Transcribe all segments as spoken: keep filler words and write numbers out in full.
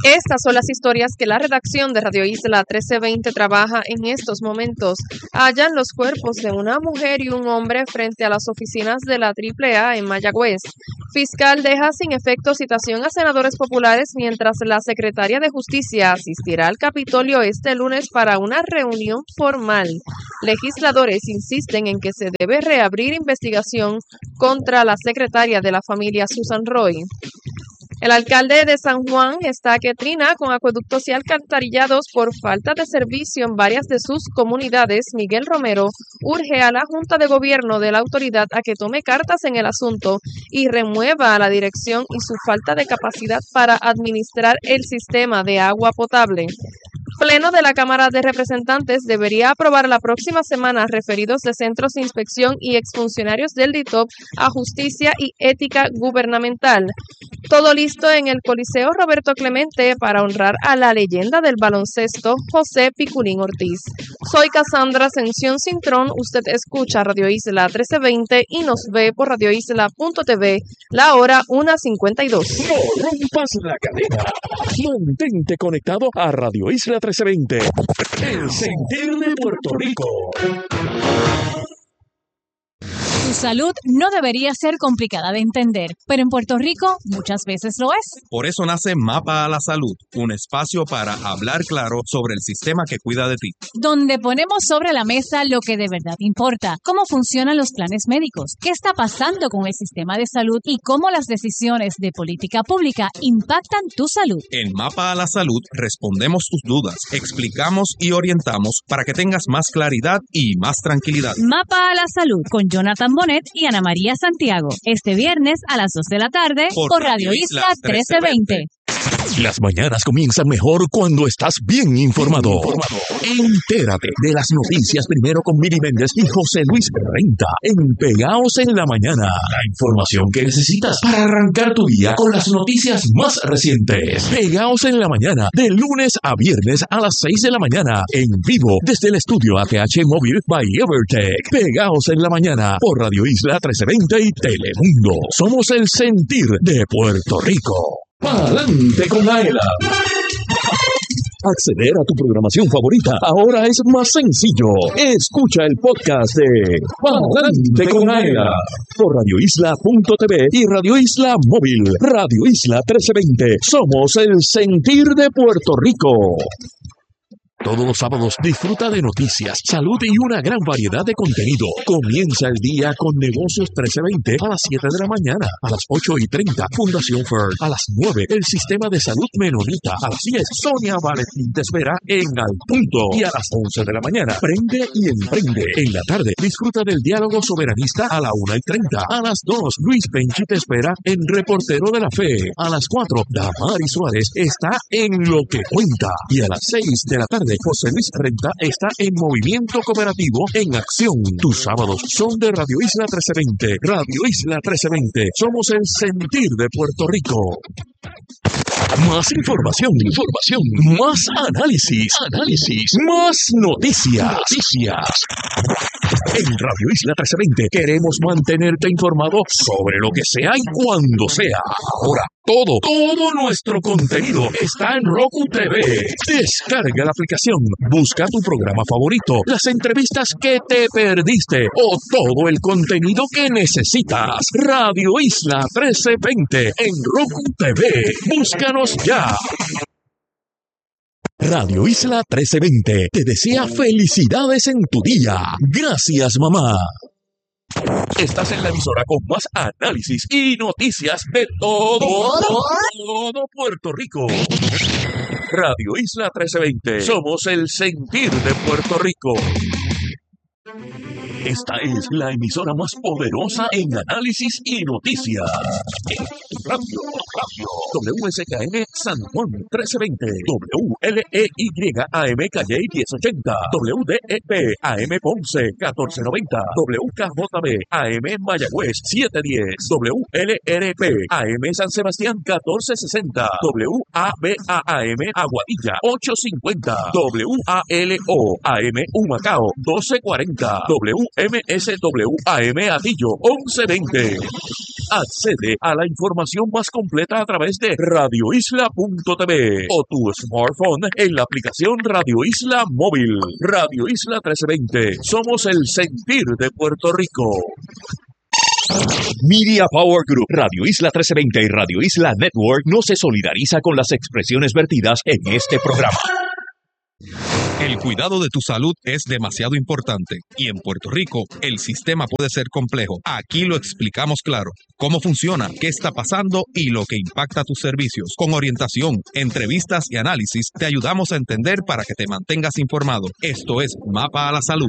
Estas son las historias que la redacción de Radio Isla trece veinte trabaja en estos momentos. Hallan los cuerpos de una mujer y un hombre frente a las oficinas de la triple A en Mayagüez. Fiscal deja sin efecto citación a senadores populares mientras la secretaria de Justicia asistirá al Capitolio este lunes para una reunión formal. Legisladores insisten en que se debe reabrir investigación contra la secretaria de la familia Susan Roy. El alcalde de San Juan está que trina con acueductos y alcantarillados por falta de servicio en varias de sus comunidades. Miguel Romero urge a la Junta de Gobierno de la autoridad a que tome cartas en el asunto y remueva a la dirección y su falta de capacidad para administrar el sistema de agua potable. Pleno de la Cámara de Representantes debería aprobar la próxima semana referidos de centros de inspección y exfuncionarios del D I T O P a Justicia y Ética Gubernamental. Todo listo en el Coliseo Roberto Clemente para honrar a la leyenda del baloncesto, José Piculín Ortiz. Soy Cassandra Ascensión Cintrón, usted escucha Radio Isla trece veinte y nos ve por radio isla punto t v, la hora una cincuenta y dos. No rompas la cadena. Mantente conectado a Radio Isla trece veinte, el sentir de Puerto Rico. Tu salud no debería ser complicada de entender, pero en Puerto Rico muchas veces lo es. Por eso nace Mapa a la Salud, un espacio para hablar claro sobre el sistema que cuida de ti. Donde ponemos sobre la mesa lo que de verdad importa, cómo funcionan los planes médicos, qué está pasando con el sistema de salud y cómo las decisiones de política pública impactan tu salud. En Mapa a la Salud respondemos tus dudas, explicamos y orientamos para que tengas más claridad y más tranquilidad. Mapa a la Salud con Jonathan Bonet y Ana María Santiago. Este viernes a las dos de la tarde por, por Radio Isla trece veinte. Las mañanas comienzan mejor cuando estás bien informado. Entérate de las noticias primero con Miri Méndez y José Luis Renta en Pegaos en la Mañana. La información que necesitas para arrancar tu día con las noticias más recientes. Pegaos en la Mañana, de lunes a viernes a las seis de la mañana, en vivo desde el estudio A T H Móvil by Evertech. Pegaos en la Mañana por Radio Isla trece veinte y Telemundo. Somos el sentir de Puerto Rico. ¡Pa'lante con Aela! Acceder a tu programación favorita ahora es más sencillo. Escucha el podcast de Pa'lante con Aela por radio isla punto t v y Radio Isla Móvil. Radio Isla trece veinte. Somos el sentir de Puerto Rico. Todos los sábados disfruta de noticias, salud y una gran variedad de contenido. Comienza el día con Negocios trece veinte a las siete de la mañana. A las ocho y treinta, Fundación Ferd. A las nueve, el Sistema de Salud Menonita. A las diez, Sonia Valentín te espera en Al Punto. Y a las once de la mañana, Prende y Emprende. En la tarde, disfruta del Diálogo Soberanista a la una y treinta. A las dos, Luis Benchi te espera en Reportero de la Fe. A las cuatro, Damari Suárez está en Lo que Cuenta. Y a las seis de la tarde, José Luis Renta está en Movimiento Cooperativo en Acción. Tus sábados son de Radio Isla trece veinte. Radio Isla trece veinte. Somos el sentir de Puerto Rico. Más información, información, más análisis, análisis, más noticias, noticias. En Radio Isla trece veinte queremos mantenerte informado sobre lo que sea y cuando sea. Ahora, todo, todo nuestro contenido está en Roku T V. Descarga la aplicación, busca tu programa favorito, las entrevistas que te perdiste o todo el contenido que necesitas. Radio Isla trece veinte en Roku T V. Búscanos ya. Radio Isla trece veinte te desea felicidades en tu día. Gracias, mamá. Estás en la emisora con más análisis y noticias de todo, todo Puerto Rico. Radio Isla trece veinte. Somos el sentir de Puerto Rico. Esta es la emisora más poderosa en análisis y noticias. Radio, radio. W S K M San Juan trece veinte. W L E Y A M Calle diez ochenta. W D E P A M Ponce catorce noventa. W K J B A M Mayagüez siete diez. W L R P A M San Sebastián catorce sesenta. W A B A A M Aguadilla ocho cincuenta. W A L O A M Humacao doce cuarenta. W M S W A M Atillo once veinte. Accede a la información más completa a través de radio isla punto t v o tu smartphone en la aplicación Radio Isla Móvil. Radio Isla trece veinte. Somos el sentir de Puerto Rico. Media Power Group, Radio Isla trece veinte y Radio Isla Network no se solidariza con las expresiones vertidas en este programa. El cuidado de tu salud es demasiado importante y en Puerto Rico el sistema puede ser complejo. Aquí lo explicamos claro. Cómo funciona, qué está pasando y lo que impacta tus servicios. Con orientación, entrevistas y análisis te ayudamos a entender para que te mantengas informado. Esto es Mapa a la Salud.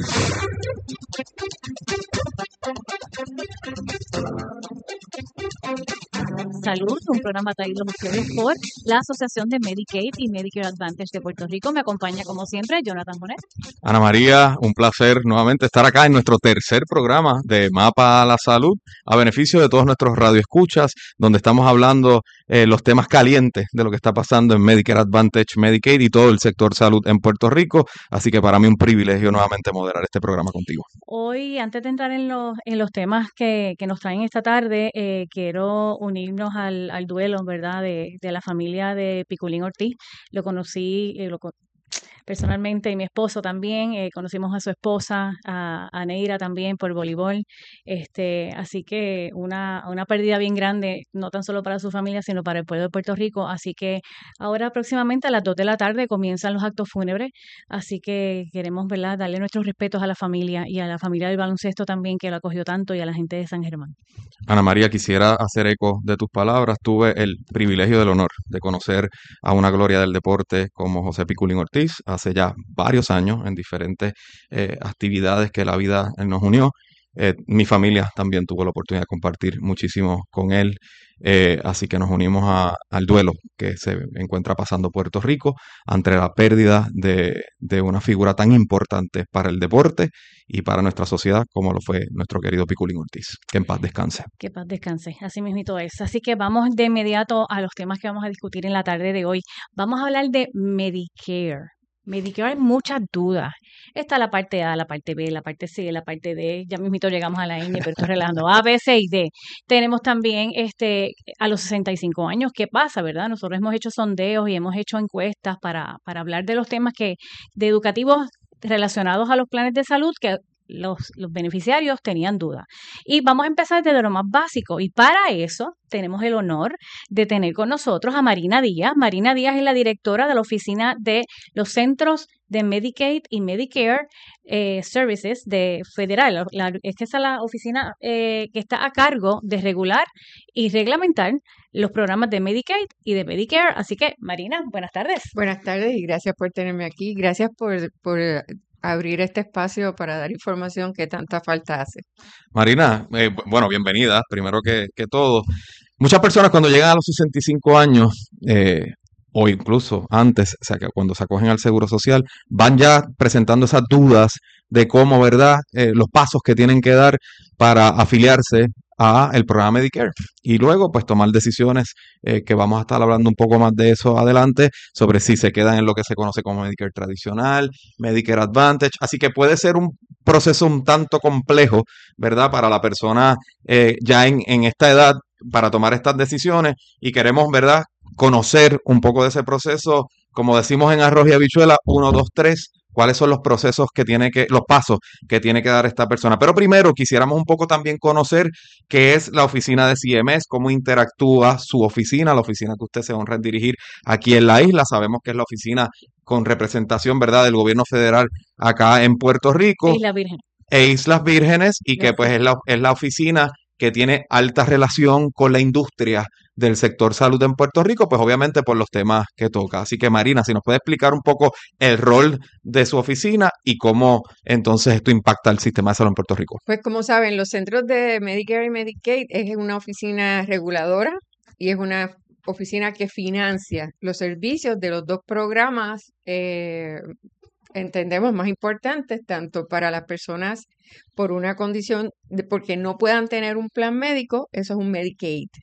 Salud, un programa traído a ustedes por la Asociación de Medicaid y Medicare Advantage de Puerto Rico. Me acompaña, como siempre, Jonathan Bonet. Ana María, un placer nuevamente estar acá en nuestro tercer programa de Mapa a la Salud, a beneficio de todos nuestros radioescuchas, donde estamos hablando eh, los temas calientes de lo que está pasando en Medicare Advantage, Medicaid y todo el sector salud en Puerto Rico. Así que para mí un privilegio nuevamente moderar este programa contigo. Hoy, antes de entrar en los, en los temas que, que nos traen esta tarde, eh, quiero unirnos al, al duelo, ¿verdad?, de, de la familia de Piculín Ortiz. Lo conocí, eh, lo, personalmente, y mi esposo también, eh, conocimos a su esposa, a, a Neira también por voleibol, este, así que una, una pérdida bien grande, no tan solo para su familia, sino para el pueblo de Puerto Rico, así que ahora próximamente a las dos de la tarde comienzan los actos fúnebres, así que queremos, ¿verdad?, darle nuestros respetos a la familia y a la familia del baloncesto también, que lo acogió tanto, y a la gente de San Germán. Ana María, quisiera hacer eco de tus palabras. Tuve el privilegio del honor de conocer a una gloria del deporte como José Piculín Ortiz hace ya varios años en diferentes eh, actividades que la vida nos unió. Eh, mi familia también tuvo la oportunidad de compartir muchísimo con él, eh, así que nos unimos a, al duelo que se encuentra pasando Puerto Rico ante la pérdida de, de una figura tan importante para el deporte y para nuestra sociedad como lo fue nuestro querido Piculín Ortiz. Que en paz descanse. Que paz descanse, así mismito es. Así que vamos de inmediato a los temas que vamos a discutir en la tarde de hoy. Vamos a hablar de Medicare. Medicare hay muchas dudas. Está la parte A, la parte B, la parte C, la parte D. Ya mismito llegamos a la ñ, pero estoy relajando. A, B, C y D. Tenemos también este a los sesenta y cinco años. ¿Qué pasa, verdad? Nosotros hemos hecho sondeos y hemos hecho encuestas para, para hablar de los temas que de educativos relacionados a los planes de salud que Los, los beneficiarios tenían dudas. Y vamos a empezar desde lo más básico. Y para eso tenemos el honor de tener con nosotros a Marina Díaz. Marina Díaz es la directora de la oficina de los centros de Medicaid y Medicare eh, Services de Federal. La, es que esa es la oficina eh, que está a cargo de regular y reglamentar los programas de Medicaid y de Medicare. Así que, Marina, buenas tardes. Buenas tardes y gracias por tenerme aquí. Gracias por... por abrir este espacio para dar información que tanta falta hace. Marina, eh, bueno, bienvenida, primero que, que todo. Muchas personas cuando llegan a los sesenta y cinco años, eh, o incluso antes, o sea, que cuando se acogen al Seguro Social, van ya presentando esas dudas de cómo, ¿verdad?, eh, los pasos que tienen que dar para afiliarse a el programa Medicare y luego pues tomar decisiones eh, que vamos a estar hablando un poco más de eso adelante sobre si se quedan en lo que se conoce como Medicare tradicional, Medicare Advantage, así que puede ser un proceso un tanto complejo, ¿verdad?, para la persona eh, ya en, en esta edad para tomar estas decisiones y queremos, ¿verdad?, conocer un poco de ese proceso, como decimos en arroz y habichuela, uno, dos, tres, cuáles son los procesos que tiene que, los pasos que tiene que dar esta persona. Pero primero quisiéramos un poco también conocer qué es la oficina de C M S, cómo interactúa su oficina, la oficina que usted se honra en dirigir aquí en la isla. Sabemos que es la oficina con representación, ¿verdad?, del gobierno federal acá en Puerto Rico. Islas Vírgenes. E Islas Vírgenes, y que pues es la, es la oficina que tiene alta relación con la industria del sector salud en Puerto Rico, pues obviamente por los temas que toca. Así que Marina, si nos puede explicar un poco el rol de su oficina y cómo entonces esto impacta el sistema de salud en Puerto Rico. Pues como saben, los centros de Medicare y Medicaid es una oficina reguladora y es una oficina que financia los servicios de los dos programas, eh, entendemos, más importantes, tanto para las personas por una condición de porque no puedan tener un plan médico, eso es un Medicaid.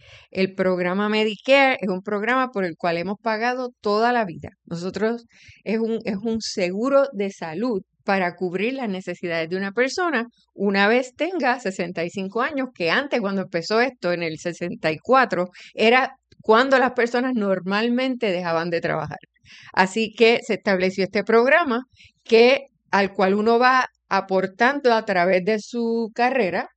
El programa Medicare es un programa por el cual hemos pagado toda la vida. Nosotros es un, es un seguro de salud para cubrir las necesidades de una persona una vez tenga sesenta y cinco años, que antes, cuando empezó esto en el sesenta y cuatro, era cuando las personas normalmente dejaban de trabajar. Así que se estableció este programa que, al cual uno va aportando a través de su carrera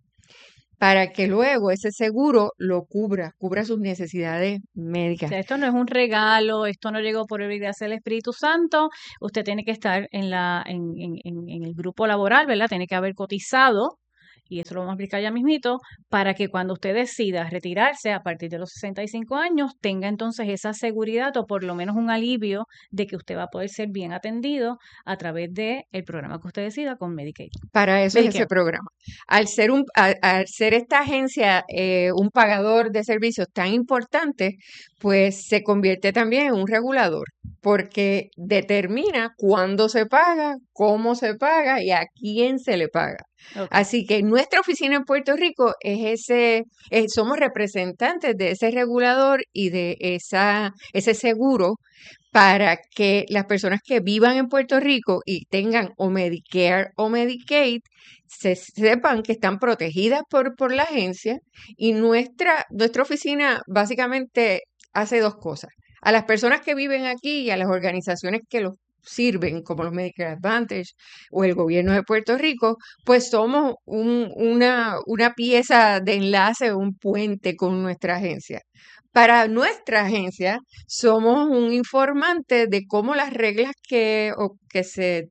para que luego ese seguro lo cubra, cubra sus necesidades O médicas. sea, esto no es un regalo, esto no llegó por obra del Espíritu Santo. Usted tiene que estar en la en, en, en- en el grupo laboral, ¿verdad? Tiene que haber cotizado, y esto lo vamos a explicar ya mismito, para que cuando usted decida retirarse a partir de los sesenta y cinco años, tenga entonces esa seguridad o por lo menos un alivio de que usted va a poder ser bien atendido a través del programa que usted decida con Medicaid. Para eso es ese Medicare. programa. Al ser, un, al, al ser esta agencia eh, un pagador de servicios tan importante, pues se convierte también en un regulador, porque determina cuándo se paga, cómo se paga y a quién se le paga. Ok. Así que nuestra oficina en Puerto Rico es ese, eh, somos representantes de ese regulador y de esa, ese seguro para que las personas que vivan en Puerto Rico y tengan o Medicare o Medicaid se sepan que están protegidas por, por la agencia, y nuestra, nuestra oficina básicamente hace dos cosas. A las personas que viven aquí y a las organizaciones que los sirven, como los Medicare Advantage o el gobierno de Puerto Rico, pues somos un- una, una pieza de enlace, un puente con nuestra agencia. Para nuestra agencia somos un informante de cómo las reglas que, o que se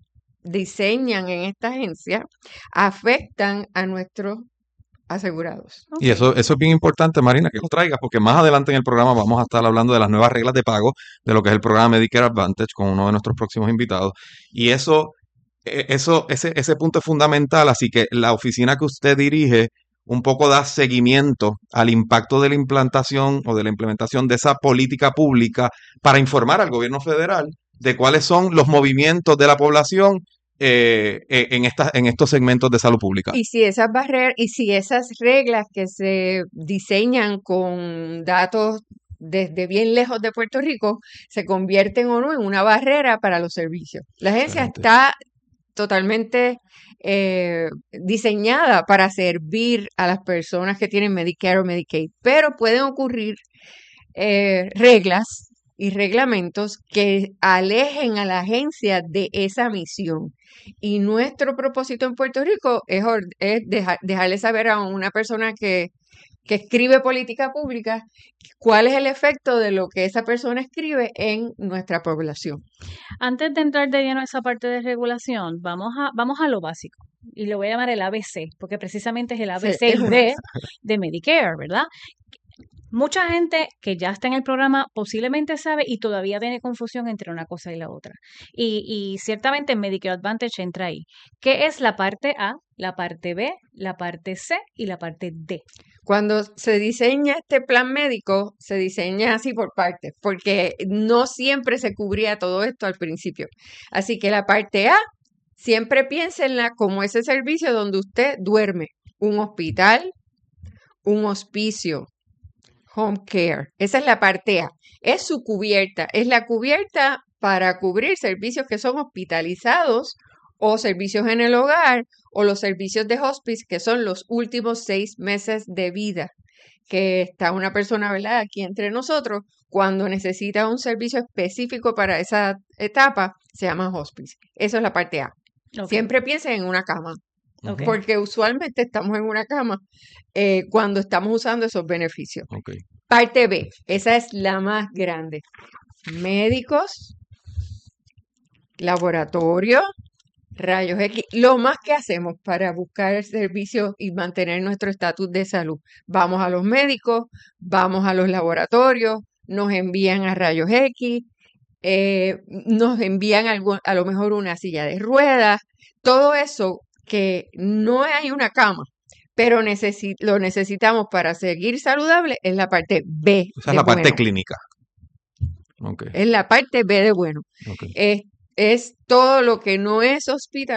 diseñan en esta agencia afectan a nuestros asegurados. Y eso, eso es bien importante, Marina, que lo traigas, porque más adelante en el programa vamos a estar hablando de las nuevas reglas de pago de lo que es el programa Medicare Advantage con uno de nuestros próximos invitados. Y eso, eh, eso, ese, ese punto es fundamental, así que la oficina que usted dirige un poco da seguimiento al impacto de la implantación o de la implementación de esa política pública para informar al gobierno federal de cuáles son los movimientos de la población eh, eh, en, esta, en estos segmentos de salud pública. Y si esas barreras, y si esas reglas que se diseñan con datos desde bien lejos de Puerto Rico se convierten o no en una barrera para los servicios. La agencia Excelente. está totalmente eh, diseñada para servir a las personas que tienen Medicare o Medicaid, pero pueden ocurrir eh, reglas y reglamentos que alejen a la agencia de esa misión. Y nuestro propósito en Puerto Rico es, or- es deja- dejarle saber a una persona que, que escribe política pública cuál es el efecto de lo que esa persona escribe en nuestra población. Antes de entrar de lleno a esa parte de regulación, vamos a, vamos a lo básico. Y lo voy a llamar el A B C, porque precisamente es el Sí, A B C es una- D de Medicare, ¿verdad? Mucha gente que ya está en el programa posiblemente sabe y todavía tiene confusión entre una cosa y la otra. Y, y ciertamente Medicare Advantage entra ahí. ¿Qué es la parte A, la parte B, la parte C y la parte D? Cuando se diseña este plan médico, se diseña así por partes, porque no siempre se cubría todo esto al principio. Así que la parte A, siempre piénsenla como ese servicio donde usted duerme, un hospital, un hospicio, home care. Esa es la parte A. Es su cubierta, es la cubierta para cubrir servicios que son hospitalizados o servicios en el hogar o los servicios de hospice, que son los últimos seis meses de vida que está una persona, ¿verdad?, aquí entre nosotros, cuando necesita un servicio específico para esa etapa, se llama hospice. Eso es la parte A. Ok, Siempre piensen en una cama, ok. porque usualmente estamos en una cama eh, cuando estamos usando esos beneficios. Ok. Parte B, esa es la más grande. Médicos, laboratorio, rayos X, lo más que hacemos para buscar servicios y mantener nuestro estatus de salud. Vamos a los médicos, vamos a los laboratorios, nos envían a rayos X, eh, nos envían algo, a lo mejor una silla de ruedas, todo eso que no hay una cama, pero necesi- lo necesitamos para seguir saludable, es la parte B Esa de es la parte bueno. clínica. Ok, Es la parte B de bueno. ok. Es, es todo lo que no es hospital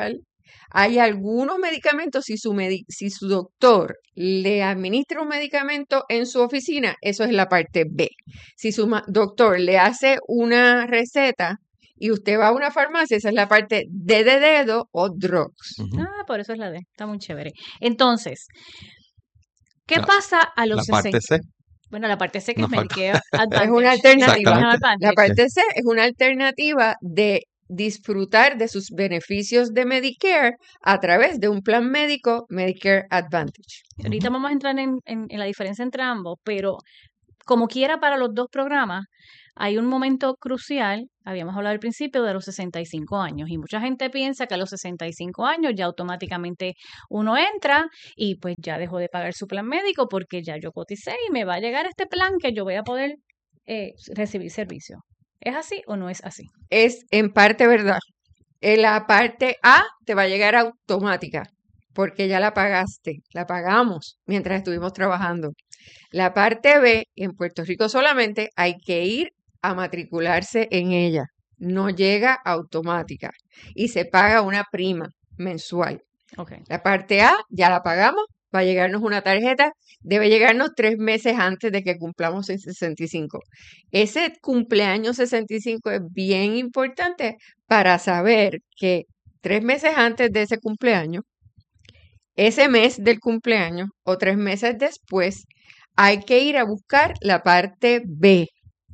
Hay algunos medicamentos, si su, medi- si su doctor le administra un medicamento en su oficina, eso es la parte B. Si su ma- doctor le hace una receta y usted va a una farmacia, esa es la parte D de dedo o drugs. Ujú. Ah, por eso es la D. Está muy chévere. Entonces, ¿qué La, pasa a la los parte sesenta? C Bueno, la parte C que nos es falta. Medicare Es Advantage. una y alternativa. Medicare Exactamente. La Advantage. parte C es una alternativa de disfrutar de sus beneficios de Medicare a través de un plan médico Medicare Advantage. Ahorita Ujú. vamos a entrar en, en- en la diferencia entre ambos, pero como quiera para los dos programas, hay un momento crucial, habíamos hablado al principio, de los sesenta y cinco años, y mucha gente piensa que a los sesenta y cinco años ya automáticamente uno entra y pues ya dejó de pagar su plan médico porque ya yo coticé y me va a llegar este plan que yo voy a poder eh, recibir servicio. ¿Es así o no es así? Es en parte verdad. En la parte A te va a llegar automática porque ya la pagaste, la pagamos mientras estuvimos trabajando. La parte B, en Puerto Rico solamente hay que ir a matricularse en ella. No llega automática y se paga una prima mensual. Ok. La parte A ya la pagamos, va a llegarnos una tarjeta, debe llegarnos tres meses antes de que cumplamos el sesenta y cinco. Ese cumpleaños sesenta y cinco es bien importante para saber que tres meses antes de ese cumpleaños, ese mes del cumpleaños o tres meses después, hay que ir a buscar la parte B.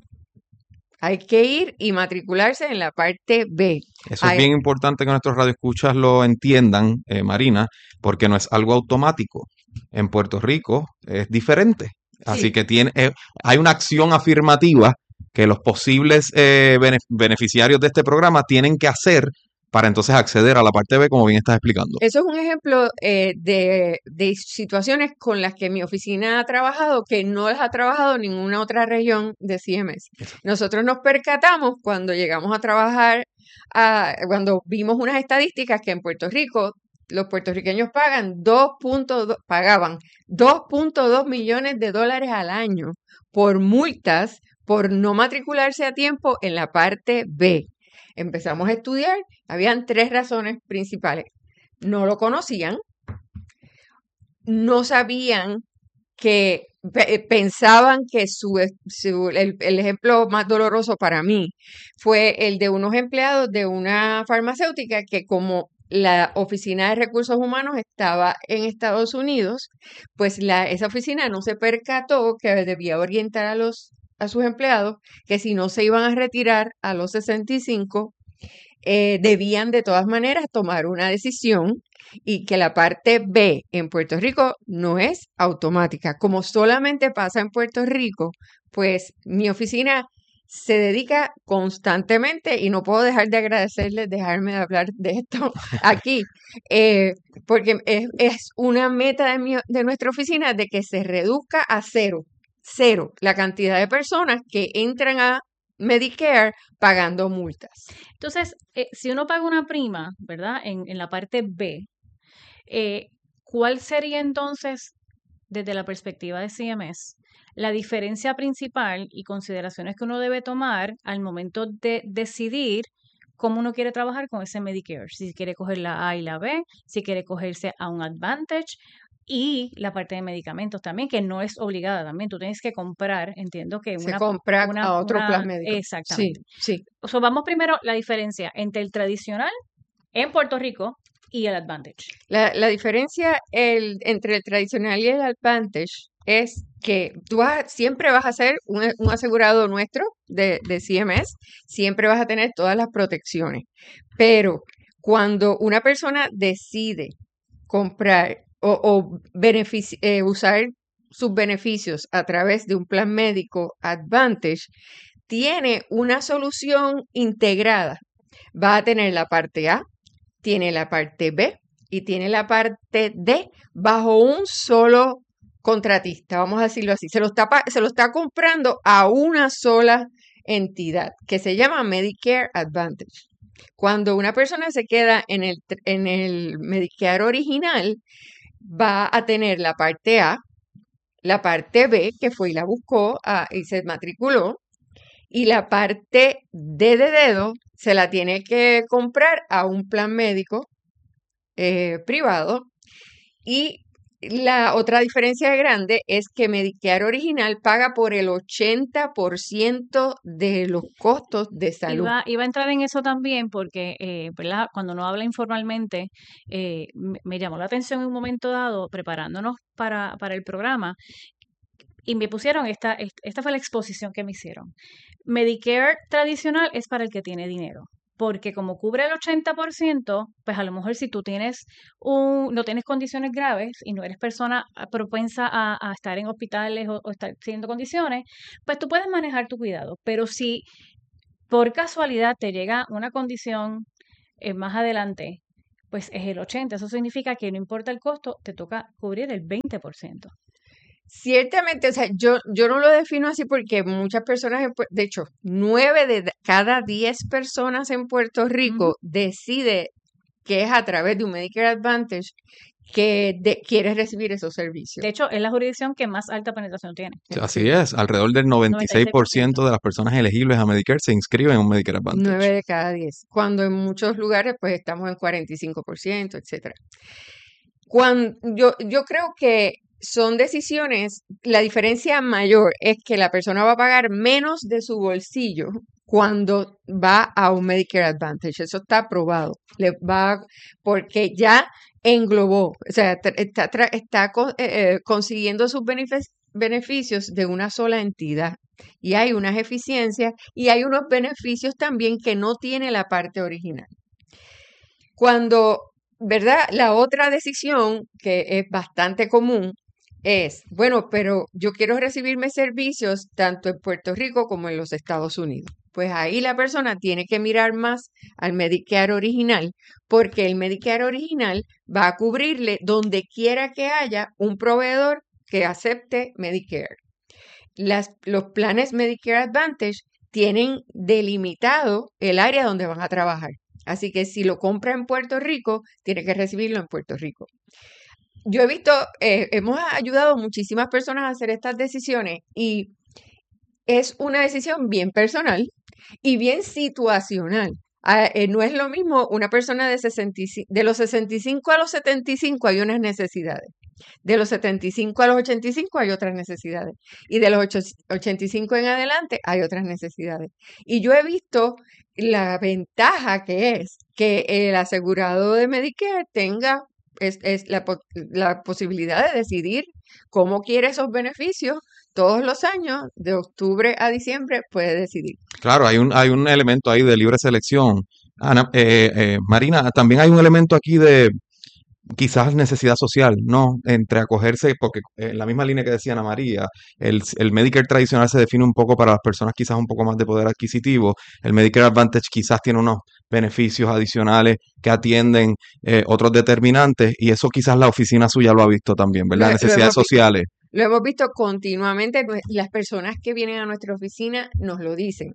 Hay que ir y matricularse en la parte B. Eso Hay- es bien importante que nuestros radioescuchas lo entiendan, eh, Marina, porque no es algo automático. En Puerto Rico es diferente. Así Sí. que tiene, eh, hay una acción afirmativa que los posibles eh, bene- beneficiarios de este programa tienen que hacer para entonces acceder a la parte B, como bien estás explicando. Eso es un ejemplo eh, de, de situaciones con las que mi oficina ha trabajado que no las ha trabajado ninguna otra región de C M S. Nosotros nos percatamos cuando llegamos a trabajar, a- cuando vimos unas estadísticas que en Puerto Rico los puertorriqueños pagan dos punto dos, pagaban dos punto dos millones de dólares al año por multas por no matricularse a tiempo en la parte B. Empezamos a estudiar, habían tres razones principales. No lo conocían, no sabían que pe- pensaban que su, e- su- el, el ejemplo más doloroso para mí fue el de unos empleados de una farmacéutica que como la oficina de recursos humanos estaba en Estados Unidos, pues la, esa oficina no se percató que debía orientar a los a sus empleados que si no se iban a retirar a los sesenta y cinco, eh, debían de todas maneras tomar una decisión y que la parte B en Puerto Rico no es automática. Como solamente pasa en Puerto Rico, pues mi oficina se dedica constantemente y no puedo dejar de agradecerles dejarme de hablar de esto aquí, eh, porque es, es una meta de, mi- de nuestra oficina de que se reduzca a cero, cero la cantidad de personas que entran a Medicare pagando multas. Entonces, eh, si uno paga una prima, ¿verdad? En, en la parte B, eh, ¿cuál sería entonces, desde la perspectiva de C M S, la diferencia principal y consideraciones que uno debe tomar al momento de decidir cómo uno quiere trabajar con ese Medicare? Si quiere coger la A y la B, si quiere cogerse a un Advantage y la parte de medicamentos también, que no es obligada también. Tú tienes que comprar, entiendo que Se una... compra una, a otro una- plan médico. Sí, Exactamente. sí. O sea, vamos primero la diferencia entre el tradicional en Puerto Rico y el Advantage. La, la diferencia el, entre el tradicional y el Advantage es que tú vas a- siempre vas a ser un, un asegurado nuestro de, de C M S, siempre vas a tener todas las protecciones. Pero cuando una persona decide comprar o, o benefici- eh, usar sus beneficios a través de un plan médico Advantage, tiene una solución integrada. Va a tener la parte A, tiene la parte B y tiene la parte D bajo un solo contratista, vamos a decirlo así. Se lo está, pa- se lo está comprando a una sola entidad que se llama Medicare Advantage. Cuando una persona se queda en el, tr- en el Medicare original, va a tener la parte A, la parte B, que fue y la buscó ah, y se matriculó, y la parte D de dedo se la tiene que comprar a un plan médico eh, privado. Y la otra diferencia grande es que Medicare original paga por el ochenta por ciento de los costos de salud. Iba, iba a entrar en eso también porque, eh, ¿verdad? Cuando uno habla informalmente, eh, me, me llamó la atención en un momento dado, preparándonos para, para el programa, y me pusieron esta, est- esta fue la exposición que me hicieron. Medicare tradicional es para el que tiene dinero, porque como cubre el ochenta por ciento, pues a lo mejor si tú tienes un, no tienes condiciones graves y no eres persona ah, propensa a, a estar en hospitales o, o estar teniendo condiciones, pues tú puedes manejar tu cuidado. Pero si por casualidad te llega una condición eh, más adelante, pues es el ochenta por ciento. Eso significa que no importa el costo, te toca cubrir el veinte por ciento. Ciertamente, o sea, yo, yo no lo defino así porque muchas personas, en Pue- de hecho, nueve de cada diez personas en Puerto Rico Ujú. decide que es a través de un Medicare Advantage que de- quiere recibir esos servicios. De hecho, es la jurisdicción que más alta penetración tiene. Así es, alrededor del noventa y seis por ciento de las personas elegibles a Medicare se inscriben en un Medicare Advantage. Nueve de cada diez, cuando en muchos lugares pues estamos en cuarenta y cinco por ciento, etcétera. Cuando, yo, yo creo que son decisiones, la diferencia mayor es que la persona va a pagar menos de su bolsillo cuando va a un Medicare Advantage. Eso está aprobado. Le va, porque ya englobó, o sea, tra- está, tra- está co- eh, eh, consiguiendo sus benefic- beneficios de una sola entidad. Y hay unas eficiencias y hay unos beneficios también que no tiene la parte original. Cuando, ¿verdad? La otra decisión que es bastante común es, bueno, pero yo quiero recibirme servicios tanto en Puerto Rico como en los Estados Unidos. Pues ahí la persona tiene que mirar más al Medicare original, porque el Medicare original va a cubrirle donde quiera que haya un proveedor que acepte Medicare. Las, los planes Medicare Advantage tienen delimitado el área donde van a trabajar. Así que si lo compra en Puerto Rico, tiene que recibirlo en Puerto Rico. Yo he visto, eh, hemos ayudado a muchísimas personas a hacer estas decisiones y es una decisión bien personal y bien situacional. Ah, eh, no es lo mismo una persona de sesenta y cinco, de los sesenta y cinco a los setenta y cinco hay unas necesidades. De los setenta y cinco a los ochenta y cinco hay otras necesidades. Y de los ocho- ochenta y cinco en adelante hay otras necesidades. Y yo he visto la ventaja que es que el asegurado de Medicare tenga es, es la, po- la posibilidad de decidir cómo quiere esos beneficios todos los años, de octubre a diciembre, puede decidir. Claro, hay un, hay un elemento ahí de libre selección. Ana, eh, eh, Marina, también hay un elemento aquí de quizás necesidad social, ¿no? Entre acogerse, porque en la misma línea que decía Ana María, el, el Medicare tradicional se define un poco para las personas quizás un poco más de poder adquisitivo, el Medicare Advantage quizás tiene unos beneficios adicionales que atienden eh, otros determinantes y eso quizás la oficina suya lo ha visto también, ¿verdad? Lo, lo Necesidades hemos visto. sociales. Lo hemos visto continuamente nue- y las personas que vienen a nuestra oficina nos lo dicen.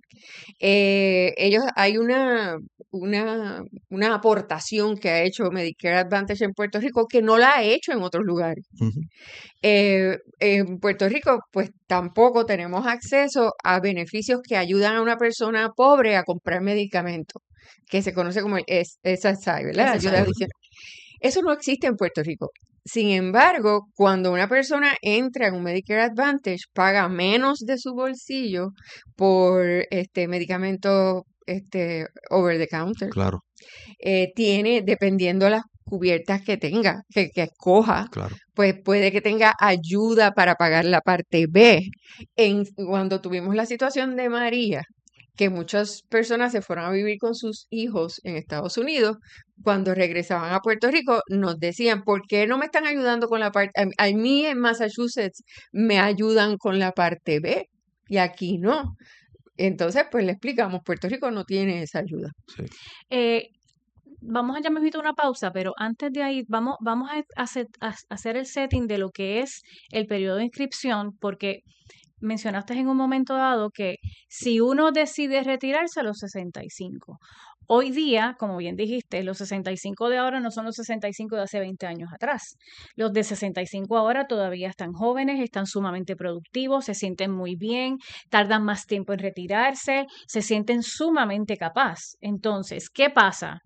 Eh, ellos, hay una, una, una aportación que ha hecho Medicare Advantage en Puerto Rico que no la ha hecho en otros lugares. Ujú. Eh, en Puerto Rico, pues tampoco tenemos acceso a beneficios que ayudan a una persona pobre a comprar medicamentos, que se conoce como el S S I, ¿verdad? S S I. Ayuda adicional. Eso no existe en Puerto Rico. Sin embargo, cuando una persona entra en un Medicare Advantage, paga menos de su bolsillo por este medicamento este, over the counter. Claro, Eh, tiene, dependiendo de las cubiertas que tenga, que, que escoja, claro. pues puede que tenga ayuda para pagar la parte B. En, cuando tuvimos la situación de María, que muchas personas se fueron a vivir con sus hijos en Estados Unidos, cuando regresaban a Puerto Rico, nos decían, ¿por qué no me están ayudando con la parte? A, a mí en Massachusetts me ayudan con la parte B y aquí no. Entonces, pues le explicamos, Puerto Rico no tiene esa ayuda. Sí. Eh, vamos a ya mismito una pausa, pero antes de ahí vamos, vamos a hacer, a hacer el setting de lo que es el periodo de inscripción, porque mencionaste en un momento dado que si uno decide retirarse a los sesenta y cinco, hoy día, como bien dijiste, los sesenta y cinco de ahora no son los sesenta y cinco de hace veinte años atrás. Los de sesenta y cinco ahora todavía están jóvenes, están sumamente productivos, se sienten muy bien, tardan más tiempo en retirarse, se sienten sumamente capaz. Entonces, ¿qué pasa?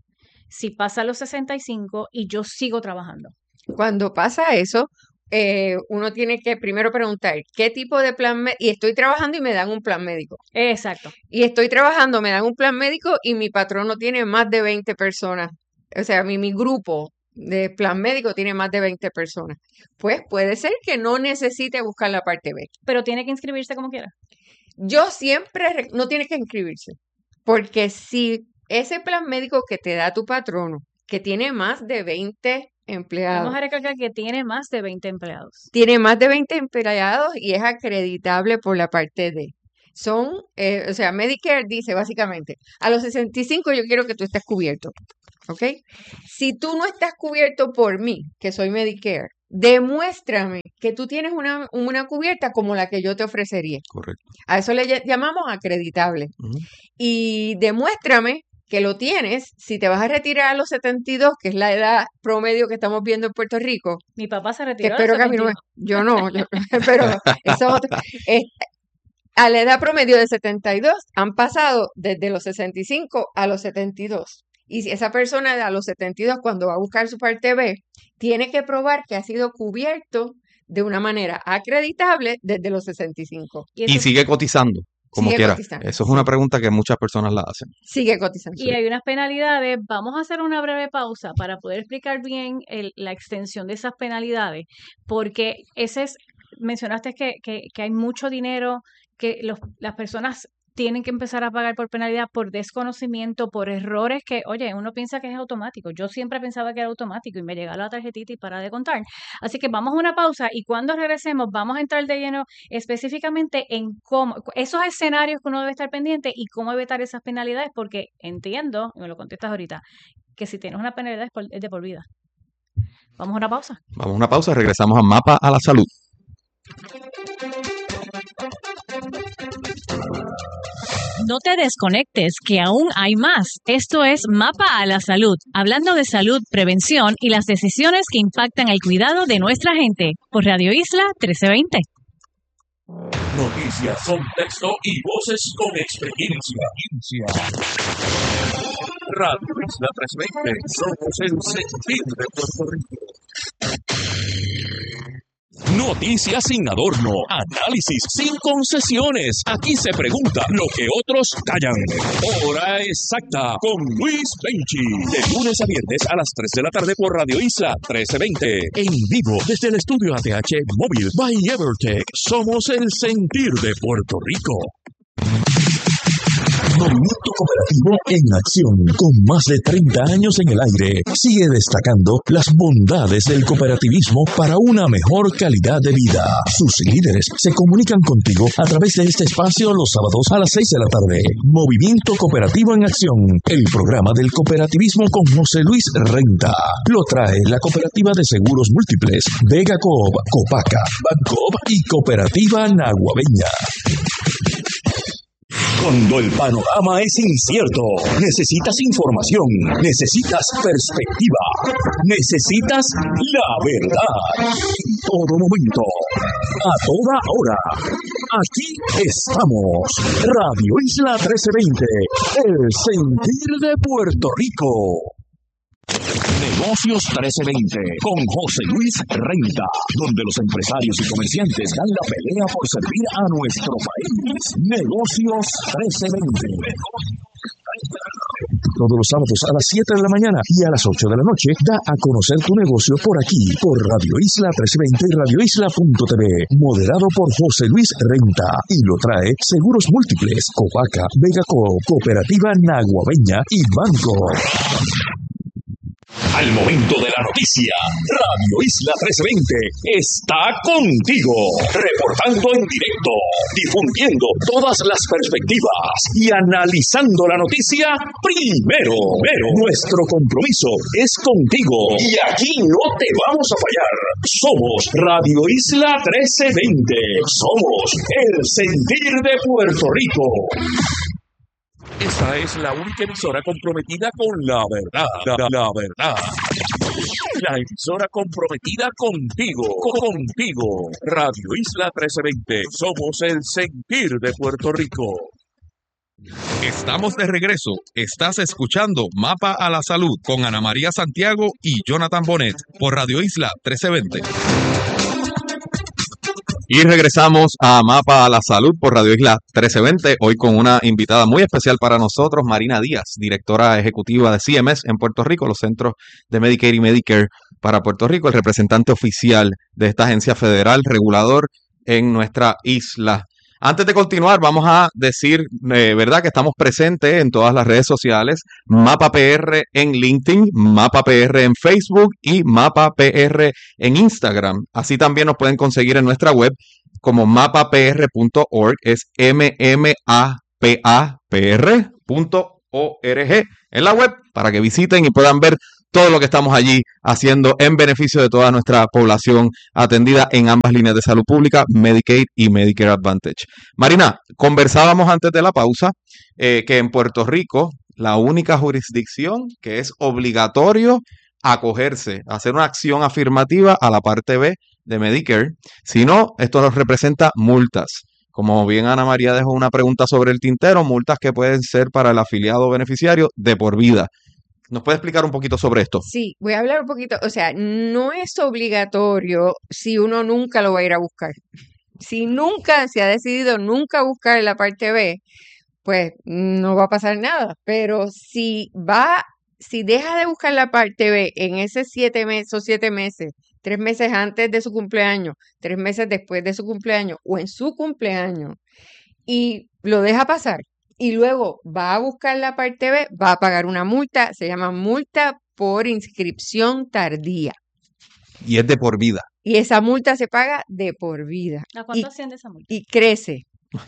si pasa los sesenta y cinco y yo sigo trabajando? Cuando pasa eso, eh, uno tiene que primero preguntar qué tipo de plan médico, y estoy trabajando y me dan un plan médico. Exacto. Y estoy trabajando, me dan un plan médico y mi patrón no tiene más de veinte personas. O sea, mi, mi grupo de plan médico tiene más de veinte personas. Pues puede ser que no necesite buscar la parte B. Pero tiene que inscribirse como quiera. Yo siempre, no tiene que inscribirse, porque si ese plan médico que te da tu patrono, que tiene más de veinte empleados. Vamos a recalcar que tiene más de veinte empleados. Tiene más de veinte empleados y es acreditable por la parte D. Son, eh, o sea, Medicare dice básicamente, a los sesenta y cinco yo quiero que tú estés cubierto, ¿ok? Si tú no estás cubierto por mí, que soy Medicare, demuéstrame que tú tienes una, una cubierta como la que yo te ofrecería. Correcto. A eso le llamamos acreditable. Uh-huh. Y demuéstrame que lo tienes, si te vas a retirar a los setenta y dos, que es la edad promedio que estamos viendo en Puerto Rico. Mi papá se Que retiró espero que a mí no me, yo no, yo, pero eso otro, es, a la edad promedio de setenta y dos han pasado desde los sesenta y cinco a los setenta y dos. Y si esa persona a los setenta y dos, cuando va a buscar su parte B, tiene que probar que ha sido cubierto de una manera acreditable desde los sesenta y cinco. Y, Y eso- sigue cotizando, como Sigue quiera. cotizando, Eso es sí. una pregunta que muchas personas la hacen. Sigue cotizando. y hay unas penalidades. Vamos a hacer una breve pausa para poder explicar bien el- la extensión de esas penalidades, porque ese es, mencionaste que, que, que hay mucho dinero que los, las personas tienen que empezar a pagar por penalidad, por desconocimiento, por errores que, oye, uno piensa que es automático. Yo siempre pensaba que era automático y me llega la tarjetita y para de contar. Así que vamos a una pausa y cuando regresemos vamos a entrar de lleno específicamente en cómo, esos escenarios que uno debe estar pendiente y cómo evitar esas penalidades, porque entiendo, y me lo contestas ahorita, que si tienes una penalidad es, por- es de por vida. Vamos a una pausa. Vamos a una pausa, regresamos a Mapa a la Salud. No te desconectes, que aún hay más. Esto es Mapa a la Salud, hablando de salud, prevención y las decisiones que impactan el cuidado de nuestra gente, por Radio Isla trece veinte. Noticias, contexto y voces con experiencia. Radio Isla trescientos veinte, somos el sentir de Puerto Rico. Noticias sin adorno, análisis sin concesiones. Aquí se pregunta lo que otros callan. Hora exacta con Luis Benchi. De lunes a viernes a las tres de la tarde por Radio Isla trece veinte. En vivo desde el estudio A T H Móvil by Evertech. Somos el sentir de Puerto Rico. Movimiento Cooperativo en acción, con más de treinta años en el aire, sigue destacando las bondades del cooperativismo para una mejor calidad de vida. Sus líderes se comunican contigo a través de este espacio los sábados a las seis de la tarde. Movimiento Cooperativo en acción, el programa del cooperativismo con José Luis Renta. Lo trae la Cooperativa de Seguros Múltiples, Vega Coop, Copaca, Bancoop y Cooperativa Naguabeña. Cuando el panorama es incierto, necesitas información, necesitas perspectiva, necesitas la verdad. En todo momento, a toda hora. Aquí estamos. Radio Isla trece veinte, el sentir de Puerto Rico. Negocios trece veinte con José Luis Renta, donde los empresarios y comerciantes dan la pelea por servir a nuestro país. Negocios trece veinte. Todos los sábados a las siete de la mañana y a las ocho de la noche da a conocer tu negocio por aquí, por Radio Isla trescientos veinte y Radio Isla punto t v, moderado por José Luis Renta, y lo trae Seguros Múltiples, Copaca, Vega Coop, Cooperativa Naguabeña y Banco. Al momento de la noticia, Radio Isla trescientos veinte está contigo, reportando en directo, difundiendo todas las perspectivas y analizando la noticia primero. Pero nuestro compromiso es contigo y aquí no te vamos a fallar. Somos Radio Isla trece veinte, somos el sentir de Puerto Rico. Esta es la única emisora comprometida con la verdad, la, la verdad. La emisora comprometida contigo, contigo. Radio Isla trece veinte, somos el sentir de Puerto Rico. Estamos de regreso. Estás escuchando Mapa a la Salud con Ana María Santiago y Jonathan Bonet por Radio Isla trece veinte. Y regresamos a Mapa a la Salud por Radio Isla trece veinte, hoy con una invitada muy especial para nosotros, Marina Díaz, directora ejecutiva de C M S en Puerto Rico, los Centros de Medicaid y Medicare para Puerto Rico, el representante oficial de esta agencia federal regulador en nuestra isla. Antes de continuar, vamos a decir, eh, ¿verdad?, que estamos presentes en todas las redes sociales, Mapa P R en LinkedIn, Mapa P R en Facebook y Mapa P R en Instagram. Así también nos pueden conseguir en nuestra web como mapa p r punto org, es m m a p a p r punto org en la web para que visiten y puedan ver todo lo que estamos allí haciendo en beneficio de toda nuestra población atendida en ambas líneas de salud pública, Medicaid y Medicare Advantage. Marina, conversábamos antes de la pausa eh, que en Puerto Rico la única jurisdicción que es obligatorio acogerse, hacer una acción afirmativa a la parte B de Medicare, si no, esto nos representa multas. Como bien Ana María dejó una pregunta sobre el tintero, multas que pueden ser para el afiliado beneficiario de por vida. ¿Nos puede explicar un poquito sobre esto? Sí, voy a hablar un poquito, o sea, no es obligatorio si uno nunca lo va a ir a buscar. Si nunca se ha decidido nunca buscar la parte B, pues no va a pasar nada. Pero si va, si deja de buscar la parte B en ese siete meses o siete meses, tres meses antes de su cumpleaños, tres meses después de su cumpleaños o en su cumpleaños, y lo deja pasar, y luego va a buscar la parte B, va a pagar una multa, se llama multa por inscripción tardía. Y es de por vida. Y esa multa se paga de por vida. ¿A cuánto Y, asciende esa multa? y crece.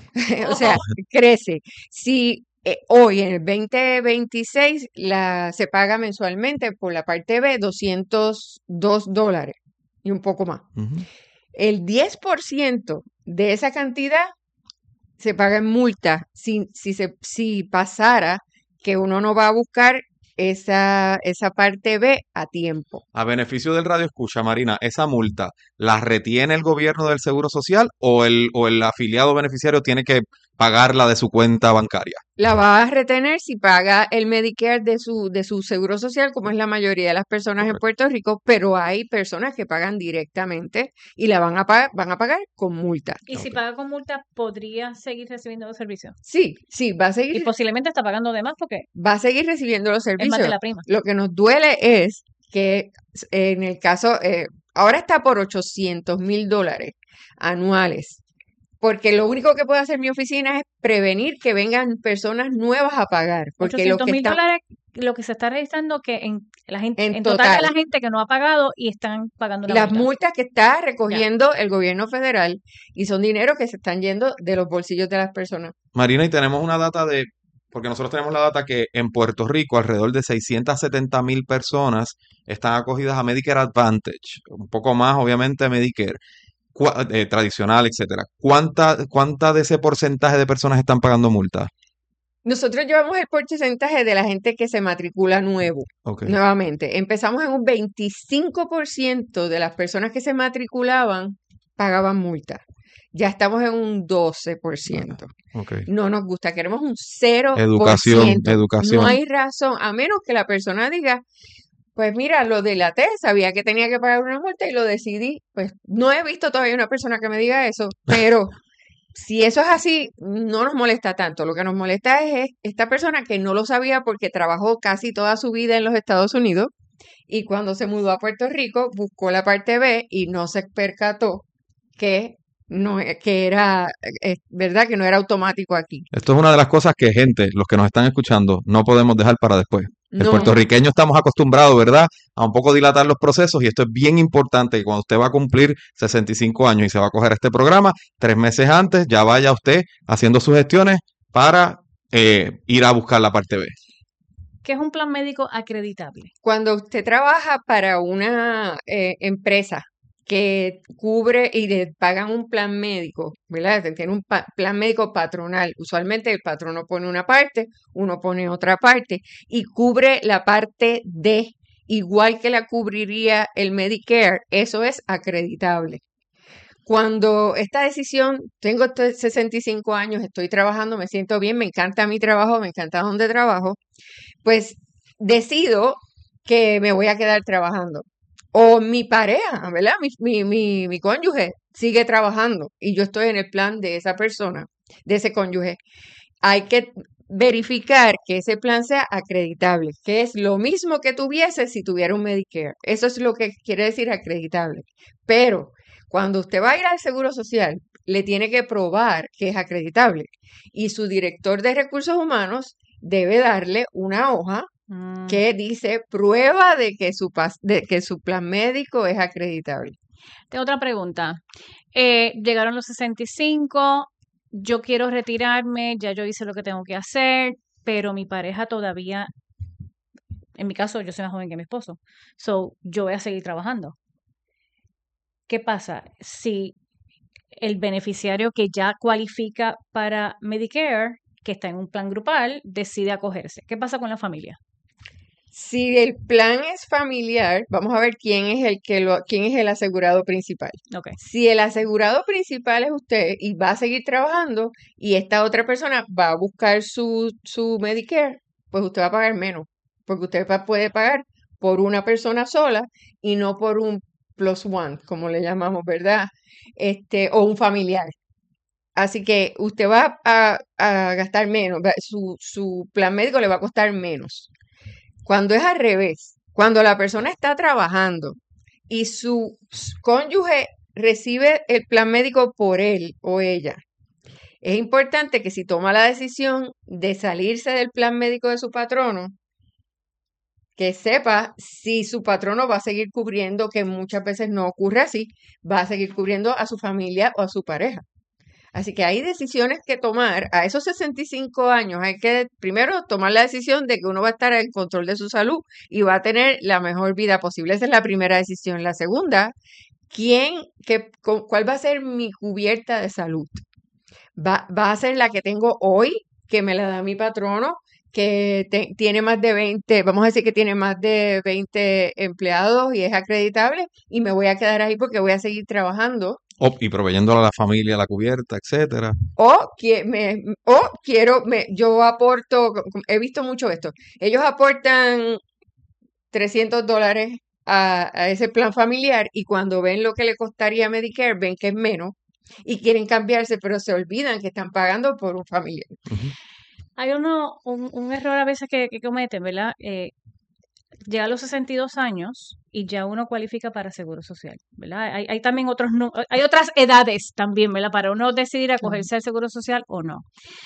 O sea, crece. Si eh, hoy en el veinte veintiséis la, se paga mensualmente por la parte B doscientos dos dólares y un poco más. Uh-huh. El diez por ciento de esa cantidad se paga en multa si, si, se, si pasara que uno no va a buscar esa, esa parte B a tiempo. A beneficio del radio escucha, Marina, ¿esa multa la retiene el gobierno del Seguro Social o el, o el afiliado beneficiario tiene que pagarla de su cuenta bancaria? La va a retener si paga el Medicare de su, de su Seguro Social, como es la mayoría de las personas en Puerto Rico, pero hay personas que pagan directamente y la van a pagar, van a pagar con multa. Y si paga con multa, ¿podría seguir recibiendo los servicios? Sí, sí, va a seguir. Y posiblemente está pagando de más porque va a seguir recibiendo los servicios. es más de la prima. Lo que nos duele es que en el caso, eh, ahora está por ochocientos mil dólares anuales. Porque lo único que puede hacer mi oficina es prevenir que vengan personas nuevas a pagar. Porque ochocientos mil está, dólares, lo que se está registrando que en la gente, en en total, total de la gente que no ha pagado y están pagando la las multa. multas que está recogiendo ya. el gobierno federal y son dinero que se están yendo de los bolsillos de las personas. Marina, y tenemos una data de, porque nosotros tenemos la data que en Puerto Rico alrededor de seiscientas setenta mil personas están acogidas a Medicare Advantage, un poco más obviamente a Medicare. Eh, tradicional, etcétera. ¿Cuánta, ¿Cuánta de ese porcentaje de personas están pagando multas? Nosotros llevamos el porcentaje de la gente que se matricula nuevo, okay. nuevamente. Empezamos en un veinticinco por ciento de las personas que se matriculaban pagaban multa. Ya estamos en un doce por ciento. Okay. No nos gusta, queremos un cero por ciento. Educación, educación. No hay razón, a menos que la persona diga, pues mira, lo delaté, sabía que tenía que pagar una multa y lo decidí. Pues no he visto todavía una persona que me diga eso, pero si eso es así, no nos molesta tanto. Lo que nos molesta es, es esta persona que no lo sabía porque trabajó casi toda su vida en los Estados Unidos y cuando se mudó a Puerto Rico buscó la parte B y no se percató que no que era es verdad que no era automático aquí. Esto es una de las cosas que gente, los que nos están escuchando, no podemos dejar para después. El no. puertorriqueño estamos acostumbrados, ¿verdad?, a un poco dilatar los procesos y esto es bien importante que cuando usted va a cumplir sesenta y cinco años y se va a coger este programa, tres meses antes ya vaya usted haciendo sus gestiones para eh, ir a buscar la parte B. ¿Qué es un plan médico acreditable? Cuando usted trabaja para una eh, empresa que cubre y le pagan un plan médico, ¿verdad? Tiene un pa- plan médico patronal. Usualmente el patrono pone una parte, uno pone otra parte y cubre la parte D, igual que la cubriría el Medicare. Eso es acreditable. Cuando esta decisión, tengo sesenta y cinco años, estoy trabajando, me siento bien, me encanta mi trabajo, me encanta donde trabajo, pues decido que me voy a quedar trabajando. O mi pareja, ¿verdad? Mi, mi, mi, mi cónyuge sigue trabajando y yo estoy en el plan de esa persona, de ese cónyuge. Hay que verificar que ese plan sea acreditable, que es lo mismo que tuviese si tuviera un Medicare. Eso es lo que quiere decir acreditable. Pero cuando usted va a ir al Seguro Social, le tiene que probar que es acreditable. Y su director de recursos humanos debe darle una hoja mm. que dice prueba de que su, de que su plan médico es acreditable. Tengo otra pregunta. Eh, llegaron los sesenta y cinco, yo quiero retirarme, ya yo hice lo que tengo que hacer, pero mi pareja todavía, en mi caso, yo soy más joven que mi esposo, so yo voy a seguir trabajando. ¿Qué pasa si el beneficiario que ya cualifica para Medicare, que está en un plan grupal, decide acogerse? ¿Qué pasa con la familia? Si el plan es familiar, vamos a ver quién es el que lo, quién es el asegurado principal. Okay. Si el asegurado principal es usted y va a seguir trabajando y esta otra persona va a buscar su, su Medicare, pues usted va a pagar menos, porque usted puede pagar por una persona sola y no por un plus one, como le llamamos, ¿verdad? Este, o un familiar. Así que usted va a, a gastar menos, su, su plan médico le va a costar menos. Cuando es al revés, cuando la persona está trabajando y su cónyuge recibe el plan médico por él o ella, es importante que si toma la decisión de salirse del plan médico de su patrono, que sepa si su patrono va a seguir cubriendo, que muchas veces no ocurre así, va a seguir cubriendo a su familia o a su pareja. Así que hay decisiones que tomar. A esos sesenta y cinco años hay que primero tomar la decisión de que uno va a estar en control de su salud y va a tener la mejor vida posible. Esa es la primera decisión. La segunda, ¿quién, qué, cuál va a ser mi cubierta de salud? ¿Va, va a ser la que tengo hoy, que me la da mi patrono, que te, tiene más de veinte, vamos a decir que tiene más de veinte empleados y es acreditable y me voy a quedar ahí porque voy a seguir trabajando? Oh, y proveyéndole a la familia la cubierta, etcétera. O, que me, o quiero, me, yo aporto, he visto mucho esto, ellos aportan trescientos dólares a, a ese plan familiar y cuando ven lo que le costaría Medicare, ven que es menos y quieren cambiarse, pero se olvidan que están pagando por un familiar. Uh-huh. Hay uno, un, un error a veces que, que cometen, ¿verdad? Eh, llega a los sesenta y dos años y ya uno cualifica para Seguro Social, ¿verdad? Hay, hay también otros, no, hay otras edades también, ¿verdad? Para uno decidir acogerse al Seguro Social o no.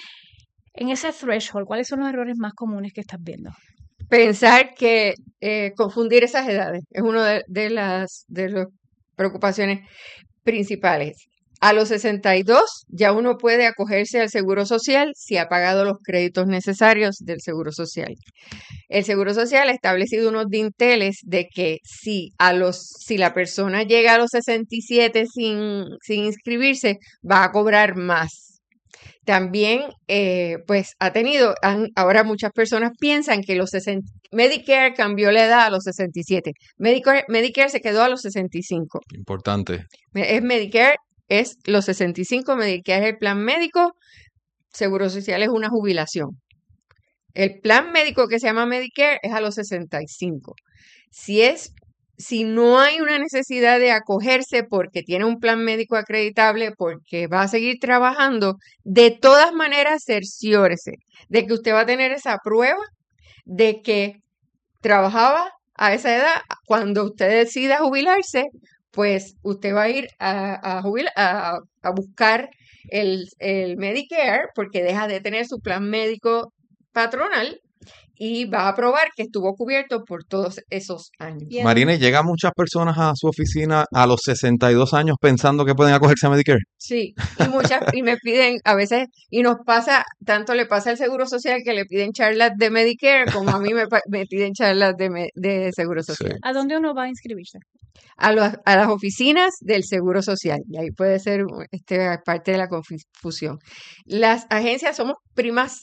En ese threshold, ¿cuáles son los errores más comunes que estás viendo? Pensar que eh, confundir esas edades es una de, de las de las preocupaciones principales. A los sesenta y dos ya uno puede acogerse al Seguro Social si ha pagado los créditos necesarios del Seguro Social. El Seguro Social ha establecido unos dinteles de que si a los si la persona llega a los sesenta y siete sin, sin inscribirse, va a cobrar más. También, eh, pues, ha tenido, han, ahora muchas personas piensan que los sesenta, Medicare cambió la edad a los sesenta y siete. Medicare, Medicare se quedó a los sesenta y cinco. Importante. Es Medicare, es los sesenta y cinco, Medicare es el plan médico, Seguro Social es una jubilación. El plan médico que se llama Medicare es a los sesenta y cinco. Si es, si no hay una necesidad de acogerse porque tiene un plan médico acreditable, porque va a seguir trabajando, de todas maneras cerciórese de que usted va a tener esa prueba de que trabajaba a esa edad. Cuando usted decida jubilarse, pues usted va a ir a, a, jubil, a, a buscar el, el Medicare porque deja de tener su plan médico patronal y va a probar que estuvo cubierto por todos esos años. Marina, ¿llegan muchas personas a su oficina a los sesenta y dos años pensando que pueden acogerse a Medicare? Sí, y muchas y me piden a veces, y nos pasa, tanto le pasa al Seguro Social que le piden charlas de Medicare como a mí me, me piden charlas de, de Seguro Social. Sí. ¿A dónde uno va a inscribirse? A, los, a las oficinas del Seguro Social, y ahí puede ser este, parte de la confusión. Las agencias somos primas